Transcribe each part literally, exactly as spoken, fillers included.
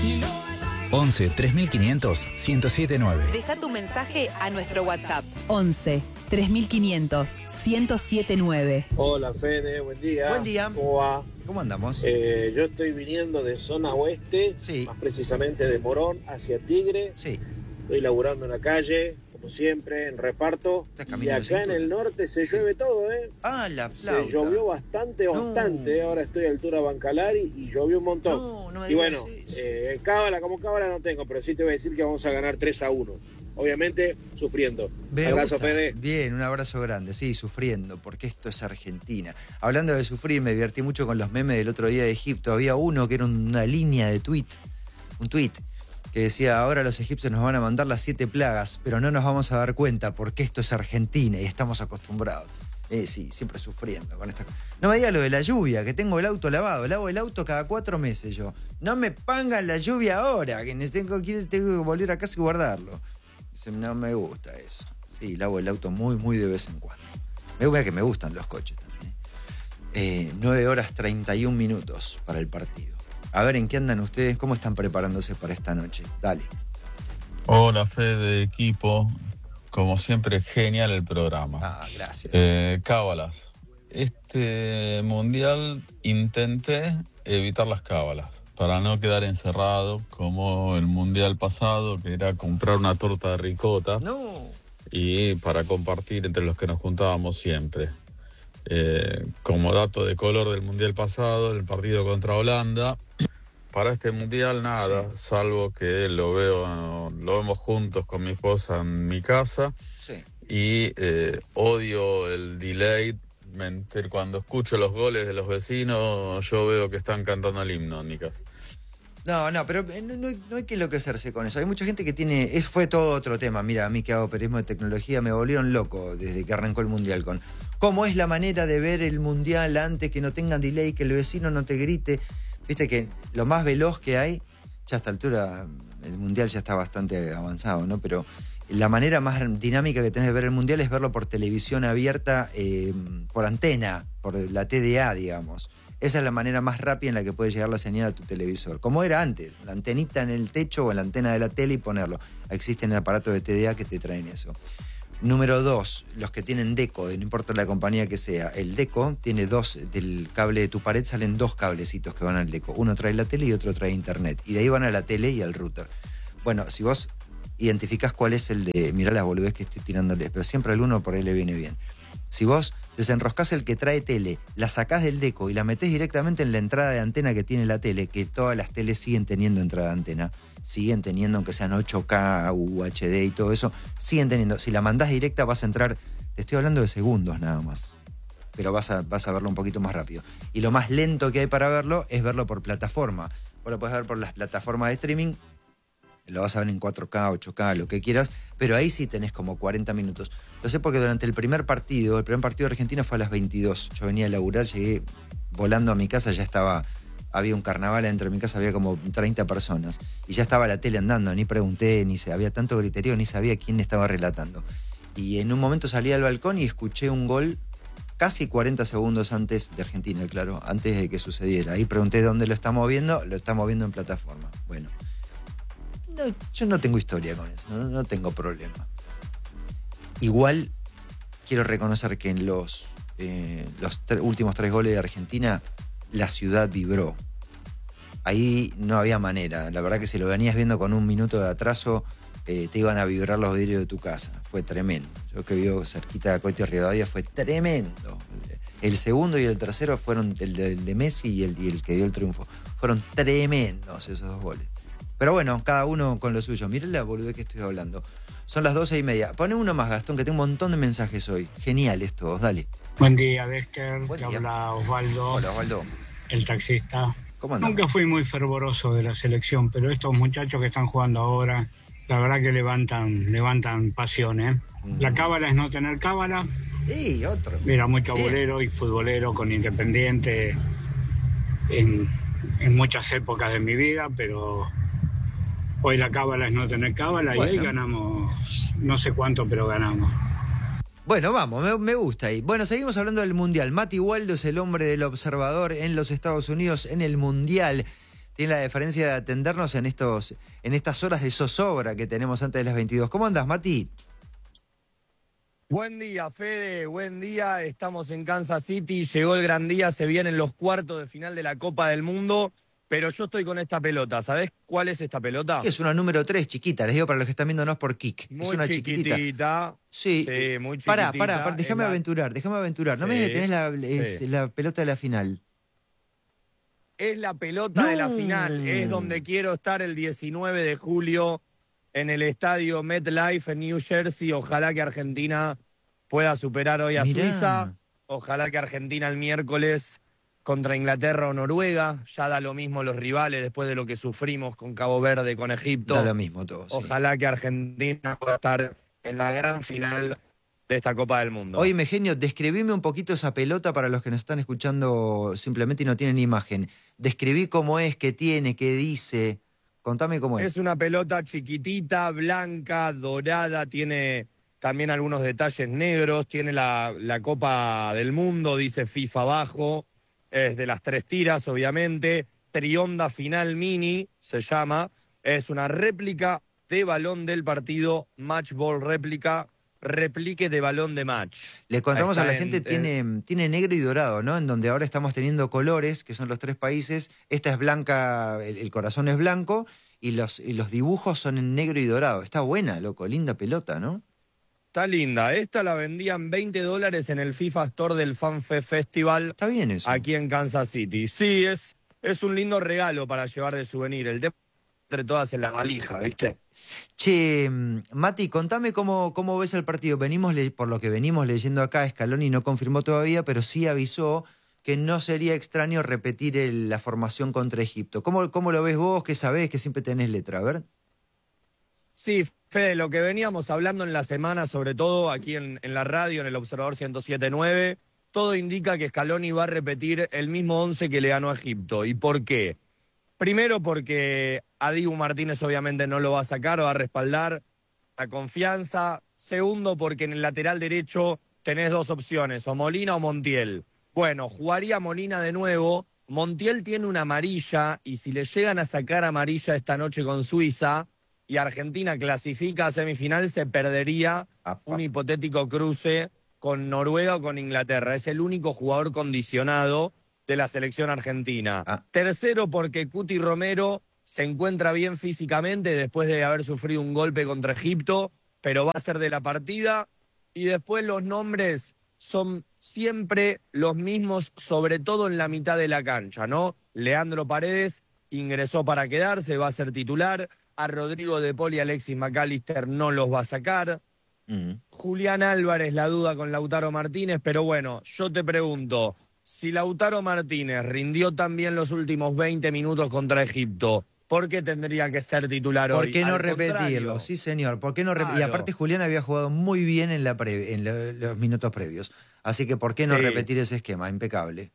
once tres mil quinientos ciento siete nueve. Deja tu mensaje a nuestro WhatsApp. once tres mil quinientos ciento siete nueve. Hola Fede, buen día. Buen día. ¿Cómo va? ¿Cómo andamos? Eh, yo estoy viniendo de zona oeste, Sí. más precisamente de Morón hacia Tigre. Sí. Estoy laburando en la calle, como siempre, en reparto. Estás Y caminando acá en cintura. el norte se llueve todo, ¿eh? Ah, la flauta. Se llovió bastante, No. bastante. Ahora estoy a altura Bancalari y llovió un montón. No, no me y digas bueno, eso. eh, cábala como cábala no tengo, pero sí te voy a decir que vamos a ganar tres a uno. Obviamente, sufriendo. Me Abrazo, gusta. Fede. Bien, un abrazo grande. Sí, sufriendo, porque esto es Argentina. Hablando de sufrir, me divertí mucho con los memes del otro día de Egipto. Había uno que era una línea de tweet, un tweet, que decía, ahora los egipcios nos van a mandar las siete plagas, pero no nos vamos a dar cuenta porque esto es Argentina y estamos acostumbrados. Eh, sí, siempre sufriendo con esta cosa. No me diga lo de la lluvia, que tengo el auto lavado. Lavo el auto cada cuatro meses yo. No me pongan la lluvia ahora, que tengo que, ir, tengo que volver a casa y guardarlo. No me gusta eso. Sí, lavo el auto muy, muy de vez en cuando. Me gusta que me gustan los coches también. Eh, nueve horas treinta y un minutos para el partido. A ver, ¿en qué andan ustedes? ¿Cómo están preparándose para esta noche? Dale. Hola, Fede, equipo. Como siempre, genial el programa. Ah, gracias. Eh, cábalas. Este mundial intenté evitar las cábalas para no quedar encerrado como el mundial pasado, que era comprar una torta de ricota. No. Y para compartir entre los que nos juntábamos siempre. Eh, como dato de color del mundial pasado, el partido contra Holanda, para este mundial nada, Sí. salvo que lo veo, lo vemos juntos con mi esposa en mi casa. Sí. Y eh, odio el delay. Mentir, cuando escucho los goles de los vecinos, yo veo que están cantando el himno en mi casa. No, no, pero no, no, hay, no hay que enloquecerse con eso. Hay mucha gente que tiene... Eso fue todo otro tema. Mira, a mí que hago periodismo de tecnología me volvieron loco desde que arrancó el Mundial con... ¿Cómo es la manera de ver el Mundial antes que no tengan delay, que el vecino no te grite? Viste que lo más veloz que hay, ya a esta altura el Mundial ya está bastante avanzado, ¿no? Pero la manera más dinámica que tenés de ver el Mundial es verlo por televisión abierta, eh, por antena, por la T D A, digamos. Esa es la manera más rápida en la que puede llegar la señal a tu televisor. Como era antes, la antenita en el techo o en la antena de la tele y ponerlo. Existen aparatos de T D A que te traen eso. Número dos, los que tienen Deco, no importa la compañía que sea. El Deco tiene dos, del cable de tu pared salen dos cablecitos que van al Deco. Uno trae la tele y otro trae internet. Y de ahí van a la tele y al router. Bueno, si vos identificás cuál es el de... Mirá las boludez que estoy tirándoles, pero siempre alguno por ahí le viene bien. Si vos desenroscás el que trae tele, la sacás del Deco y la metés directamente en la entrada de antena que tiene la tele, que todas las teles siguen teniendo entrada de antena, siguen teniendo, aunque sean ocho K, U H D y todo eso, siguen teniendo. Si la mandás directa vas a entrar, te estoy hablando de segundos nada más, pero vas a, vas a verlo un poquito más rápido. Y lo más lento que hay para verlo es verlo por plataforma. Vos lo podés ver por las plataformas de streaming, lo vas a ver en cuatro K, ocho K, lo que quieras, pero ahí sí tenés como cuarenta minutos. Lo sé porque durante el primer partido, el primer partido de Argentina fue a las veintidós. Yo venía a laburar, llegué volando a mi casa, ya estaba, había un carnaval dentro de mi casa, había como treinta personas. Y ya estaba la tele andando, ni pregunté, ni se, había tanto griterío, ni sabía quién estaba relatando. Y en un momento salí al balcón y escuché un gol casi cuarenta segundos antes de Argentina, claro, antes de que sucediera. Ahí pregunté dónde lo estamos viendo, lo estamos viendo en plataforma. Bueno. No, yo no tengo historia con eso, no, no tengo problema. Igual quiero reconocer que en los, eh, los tre- últimos tres goles de Argentina la ciudad vibró. Ahí no había manera. La verdad que si lo venías viendo con un minuto de atraso, eh, te iban a vibrar los vidrios de tu casa. Fue tremendo. Yo que vivo cerquita de Coito y Rivadavia, fue tremendo. El segundo y el tercero fueron el de, el de Messi y el, y el que dio el triunfo. Fueron tremendos esos dos goles. Pero bueno, cada uno con lo suyo. Miren la boludez que estoy hablando. Son las doce y media. Pone uno más, Gastón, que tengo un montón de mensajes hoy. Geniales todos, dale. Buen día, Dexter. Buen Te día. habla Osvaldo, Hola, Osvaldo. el taxista. ¿Cómo andás? Nunca fui muy fervoroso de la selección, pero estos muchachos que están jugando ahora, la verdad que levantan, levantan pasión, ¿eh? Mm. La cábala es no tener cábala. Y otro. Mira, mucho Bien. bolero y futbolero con Independiente en, en muchas épocas de mi vida, pero hoy la cábala es no tener cábala Bueno. y hoy ganamos, no sé cuánto, pero ganamos. Bueno, vamos, me, me gusta ahí. Bueno, seguimos hablando del Mundial. Mati Waldo es el hombre del observador en los Estados Unidos en el Mundial. tiene la deferencia de atendernos en, estos, en estas horas de zozobra que tenemos antes de las veintidós. ¿Cómo andás, Mati? Buen día, Fede, buen día. Estamos en Kansas City, llegó el gran día, se vienen los cuartos de final de la Copa del Mundo, pero yo estoy con esta pelota. ¿Sabés cuál es esta pelota? Es una número tres, chiquita. Les digo para los que están viéndonos por Kik. Muy es una chiquitita. chiquitita. Sí, sí, muy chiquitita. Pará, pará, pará, déjame la... aventurar, déjame aventurar. No sí, me digas que tenés la, es, sí. la pelota de la final. Es la pelota no. de la final. Es donde quiero estar el diecinueve de julio en el estadio MetLife en New Jersey. Ojalá que Argentina pueda superar hoy a Mirá. Suiza. Ojalá que Argentina el miércoles contra Inglaterra o Noruega. Ya da lo mismo los rivales después de lo que sufrimos con Cabo Verde, con Egipto. Da lo mismo todo. Ojalá sí. que Argentina pueda estar en la gran final de esta Copa del Mundo. Oye, Genio, describime un poquito esa pelota para los que nos están escuchando simplemente y no tienen imagen. Describí cómo es, qué tiene, qué dice. Contame cómo es. Es una pelota chiquitita, blanca, dorada, tiene también algunos detalles negros, tiene la, la Copa del Mundo, dice FIFA abajo, es de las tres tiras, obviamente. Trionda Final Mini se llama, es una réplica de balón del partido, Match Ball réplica, replique de balón de match. Le contamos a la gente, en, tiene, en... tiene negro y dorado, ¿no? En donde ahora estamos teniendo colores, que son los tres países. Esta es blanca, el, el corazón es blanco, y los, y los dibujos son en negro y dorado. Está buena, loco, linda pelota, ¿no? Está linda. Esta la vendían veinte dólares en el FIFA Store del FanFest Festival. Está bien eso. Aquí en Kansas City. Sí, es, es un lindo regalo para llevar de souvenir. El tema entre todas en la valija, ¿viste? Che, Mati, contame cómo, cómo ves el partido. Venimos, por lo que venimos leyendo acá, Scaloni no confirmó todavía, pero sí avisó que no sería extraño repetir el, la formación contra Egipto. ¿Cómo, cómo lo ves vos? ¿Qué sabés? Que siempre tenés letra, a ver. Sí, Fede, lo que veníamos hablando en la semana, sobre todo aquí en, en la radio, en el Observador ciento siete punto nueve, todo indica que Scaloni va a repetir el mismo once que le ganó a Egipto. ¿Y por qué? Primero porque a Dibu Martínez obviamente no lo va a sacar, va a respaldar la confianza. Segundo porque en el lateral derecho tenés dos opciones, o Molina o Montiel. Bueno, jugaría Molina de nuevo. Montiel tiene una amarilla y si le llegan a sacar amarilla esta noche con Suiza y Argentina clasifica a semifinal, se perdería un hipotético cruce con Noruega o con Inglaterra. Es el único jugador condicionado de la selección argentina. Ah. Tercero, porque Cuti Romero se encuentra bien físicamente después de haber sufrido un golpe contra Egipto, pero va a ser de la partida. Y después los nombres son siempre los mismos, sobre todo en la mitad de la cancha, ¿no? Leandro Paredes ingresó para quedarse, va a ser titular. A Rodrigo De Paul y Alexis McAllister no los va a sacar. Mm. Julián Álvarez, la duda con Lautaro Martínez, pero bueno, yo te pregunto, si Lautaro Martínez rindió también los últimos veinte minutos contra Egipto, ¿por qué tendría que ser titular hoy? ¿Por qué no Al repetirlo? contrario. Sí, señor. ¿Por qué no rep... Claro. Y aparte Julián había jugado muy bien en, la pre... en lo... los minutos previos. Así que ¿por qué no Sí. repetir ese esquema? Impecable.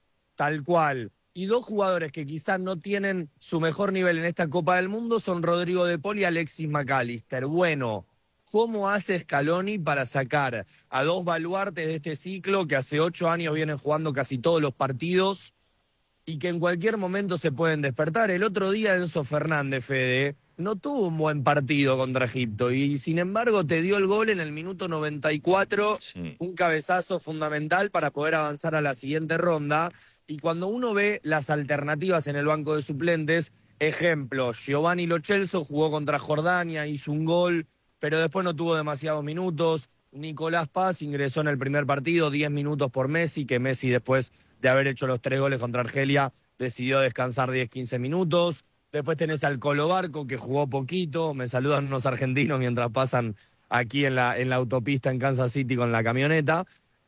Tal cual. Y dos jugadores que quizás no tienen su mejor nivel en esta Copa del Mundo son Rodrigo De Paul y Alexis McAllister. Bueno, ¿cómo hace Scaloni para sacar a dos baluartes de este ciclo que hace ocho años vienen jugando casi todos los partidos y que en cualquier momento se pueden despertar? El otro día Enzo Fernández, Fede, no tuvo un buen partido contra Egipto y sin embargo te dio el gol en el minuto noventa y cuatro, sí. Un cabezazo fundamental para poder avanzar a la siguiente ronda. Y cuando uno ve las alternativas en el banco de suplentes, ejemplo, Giovanni Lo Celso jugó contra Jordania, hizo un gol, pero después no tuvo demasiados minutos. Nicolás Paz ingresó en el primer partido, diez minutos por Messi, que Messi después de haber hecho los tres goles contra Argelia decidió descansar diez, quince minutos. Después tenés al Colo Barco, que jugó poquito. Me saludan unos argentinos mientras pasan aquí en la, en la autopista en Kansas City con la camioneta.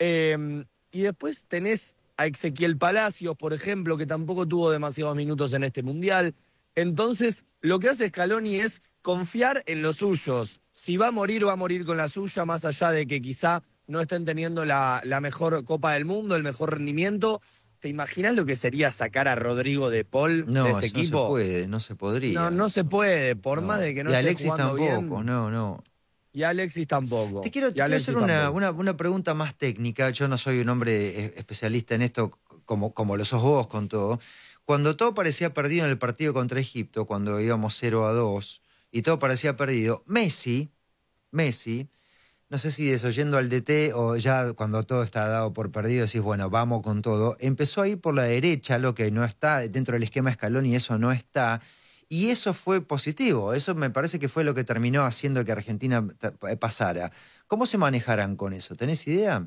Eh, y después tenés a Ezequiel Palacios, por ejemplo, que tampoco tuvo demasiados minutos en este Mundial. Entonces, lo que hace Scaloni es confiar en los suyos. Si va a morir, va a morir con la suya, más allá de que quizá no estén teniendo la, la mejor Copa del Mundo, el mejor rendimiento. ¿Te imaginas lo que sería sacar a Rodrigo De Paul no, de este equipo? No, se puede, no se podría. No, no se puede, por no. más de que no y esté Alexis jugando tampoco, bien. no, no. Y Alexis tampoco. Te quiero, te quiero hacer una, una, una pregunta más técnica. Yo no soy un hombre especialista en esto como, como lo sos vos con todo. Cuando todo parecía perdido en el partido contra Egipto, cuando íbamos cero a dos, y todo parecía perdido, Messi, Messi, no sé si desoyendo al D T o ya cuando todo está dado por perdido decís, bueno, vamos con todo, empezó a ir por la derecha, lo que no está dentro del esquema Scaloni, eso no está, y eso fue positivo, eso me parece que fue lo que terminó haciendo que Argentina pasara. ¿Cómo se manejarán con eso? ¿Tenés idea?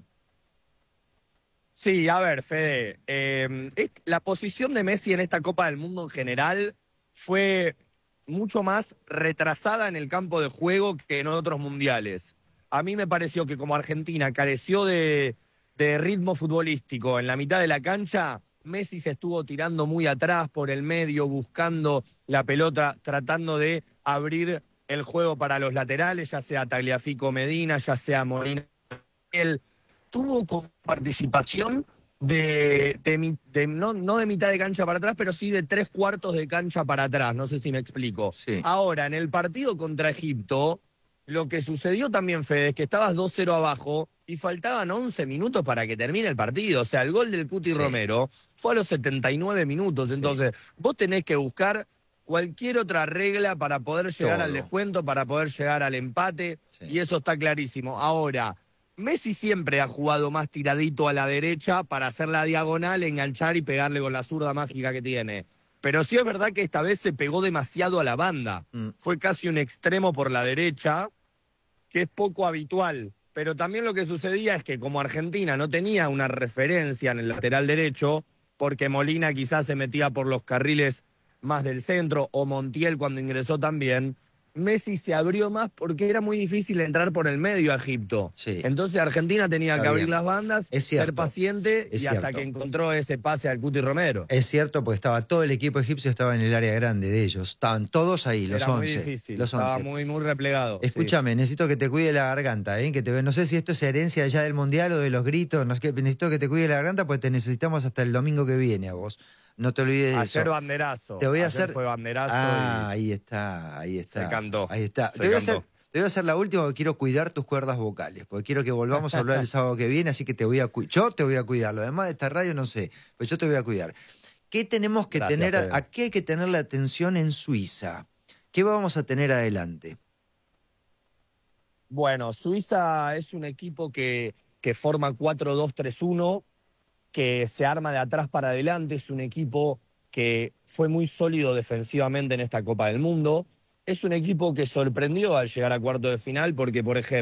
Sí, a ver, Fede, eh, es- la posición de Messi en esta Copa del Mundo en general fue mucho más retrasada en el campo de juego que en otros mundiales. A mí me pareció que como Argentina careció de, de ritmo futbolístico en la mitad de la cancha, Messi se estuvo tirando muy atrás por el medio, buscando la pelota, tratando de abrir el juego para los laterales, ya sea Tagliafico Medina, ya sea Molina. Él tuvo como participación de, de mi- de- no, no de mitad de cancha para atrás, pero sí de tres cuartos de cancha para atrás. No sé si me explico. Sí. Ahora, en el partido contra Egipto, lo que sucedió también, Fede, es que estabas dos cero abajo y faltaban once minutos para que termine el partido. O sea, el gol del Cuti Sí. Romero fue a los setenta y nueve minutos. Entonces, vos tenés que buscar cualquier otra regla para poder llegar Todo. al descuento, para poder llegar al empate, Sí. y eso está clarísimo. Ahora, Messi siempre ha jugado más tiradito a la derecha para hacer la diagonal, enganchar y pegarle con la zurda mágica que tiene. Pero sí es verdad que esta vez se pegó demasiado a la banda. Mm. Fue casi un extremo por la derecha, que es poco habitual. Pero también lo que sucedía es que como Argentina no tenía una referencia en el lateral derecho, porque Molina quizás se metía por los carriles más del centro, o Montiel cuando ingresó también, Messi se abrió más porque era muy difícil entrar por el medio a Egipto. Sí. Entonces Argentina tenía Está que abrir bien. las bandas, Es cierto. ser paciente Es y hasta cierto. que encontró ese pase al Cuti Romero. Es cierto, porque estaba todo el equipo egipcio estaba en el área grande de ellos. Estaban todos ahí, los Era muy once. difícil, Los estaba once. muy, muy replegado. sí. Escúchame, necesito que te cuide la garganta, ¿eh? Que te, no sé si esto es herencia ya del Mundial o de los gritos. No, es que necesito que te cuide la garganta porque te necesitamos hasta el domingo que viene a vos. No te olvides de Ayer eso. banderazo. Te voy a Ayer hacer. fue banderazo Ah, y ahí está, ahí está. Se cantó, Ahí está. se Te voy, a hacer, cantó. te voy a hacer la última porque quiero cuidar tus cuerdas vocales. Porque quiero que volvamos a hablar el sábado que viene, así que te voy a cu- yo te voy a cuidar. Lo demás de esta radio no sé, pero yo te voy a cuidar. ¿Qué tenemos que Gracias, tener? Fede. ¿A qué hay que tener la atención en Suiza? ¿Qué vamos a tener adelante? Bueno, Suiza es un equipo que, que forma cuatro dos tres uno, que se arma de atrás para adelante, es un equipo que fue muy sólido defensivamente en esta Copa del Mundo, es un equipo que sorprendió al llegar a cuarto de final porque, por ejemplo,